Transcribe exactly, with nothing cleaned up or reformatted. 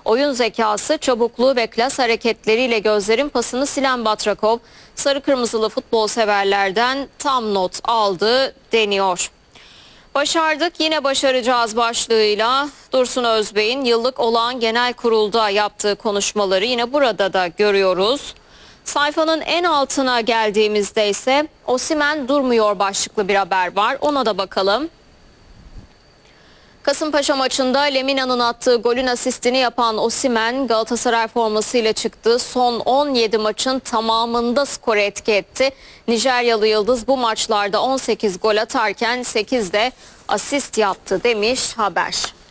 Oyun zekası, çabukluğu ve klas hareketleriyle gözlerin pasını silen Batrakov, sarı kırmızılı futbol severlerden tam not aldı deniyor. Başardık, yine başaracağız başlığıyla Dursun Özbek'in yıllık olağan genel kurulda yaptığı konuşmaları yine burada da görüyoruz. Sayfanın en altına geldiğimizde ise Osimhen durmuyor başlıklı bir haber var. Ona da bakalım. Kasımpaşa maçında Lemina'nın attığı golün asistini yapan Osimhen Galatasaray formasıyla çıktı. Son on yedi maçın tamamında skoru etki etti. Nijeryalı yıldız bu maçlarda on sekiz gol atarken sekiz de asist yaptı demiş haber.